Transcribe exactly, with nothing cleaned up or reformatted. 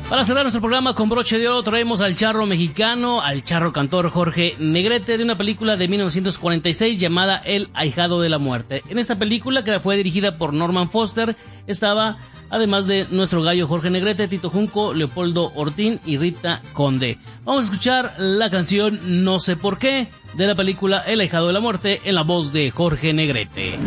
Para cerrar nuestro programa con broche de oro, traemos al charro mexicano, al charro cantor Jorge Negrete, de una película de mil novecientos cuarenta y seis llamada El ahijado de la muerte. En esta película, que fue dirigida por Norman Foster, estaba, además de nuestro gallo Jorge Negrete, Tito Junco, Leopoldo Ortín y Rita Conde. Vamos a escuchar la canción No sé por qué, de la película El ahijado de la muerte, en la voz de Jorge Negrete.